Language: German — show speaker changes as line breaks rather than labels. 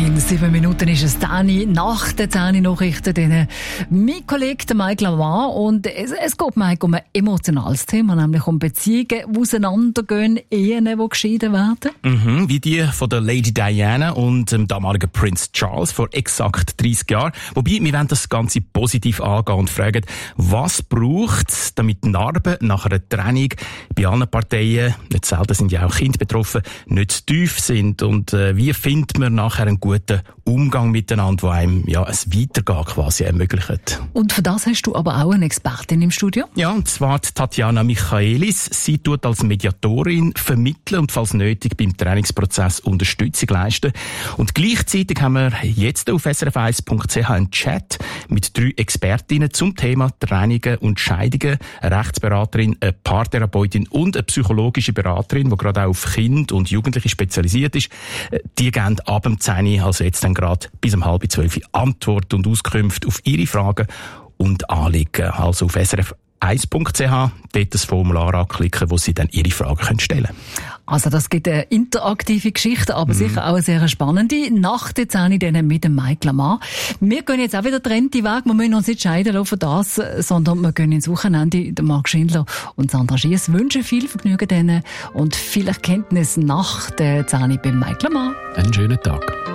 In 7 Minuten ist es 10 nach den 10 Nachrichten. Mein Kollege Mike Lamar. Und es geht Mike um ein emotionales Thema, nämlich um Beziehungen, die auseinandergehen, Ehen, die geschieden werden.
Wie die von der Lady Diana und dem damaligen Prince Charles vor exakt 30 Jahren. Wobei, wir wollen das Ganze positiv angehen und fragen, was braucht es, damit Narben nach einer Trennung bei allen Parteien, nicht selten sind ja auch Kinder betroffen, nicht zu tief sind, und wie findet man nachher einen guten Umgang miteinander, der einem ein Weitergehen quasi ermöglicht.
Und für das hast du aber auch eine Expertin im Studio?
Ja, und zwar Tatjana Michaelis. Sie tut als Mediatorin vermitteln und falls nötig beim Trainingsprozess Unterstützung leisten. Und gleichzeitig haben wir jetzt auf srf1.ch einen Chat mit 3 Expertinnen zum Thema Trennungen und Scheidungen. Eine Rechtsberaterin, eine Paartherapeutin und eine psychologische Beraterin, die gerade auch auf Kinder und Jugendliche spezialisiert ist. Die geben ab dem 10, also jetzt dann gerade bis um 11:30 Antwort und Auskünfte auf Ihre Fragen und Anliegen. Also auf srf1.ch, dort das Formular anklicken, wo Sie dann Ihre Fragen stellen können.
Also das gibt eine interaktive Geschichte, aber sicher auch eine sehr spannende. Nach der 10 dann mit dem Mike Lamar. Wir gehen jetzt auch wieder getrennte Weg. Wir müssen uns nicht scheiden lassen von das, sondern wir gehen ins Wochenende. Der Marc Schindler und Sandra Schiess wünschen viel Vergnügen denen und vielleicht Kenntnis nach der 10 beim Mike Lamar.
Einen schönen Tag.